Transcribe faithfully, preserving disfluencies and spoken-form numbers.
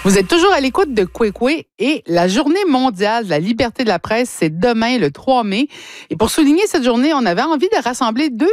Vous êtes toujours à l'écoute de Kwekwe et la journée mondiale de la liberté de la presse, c'est demain, le trois mai. Et pour souligner cette journée, on avait envie de rassembler deux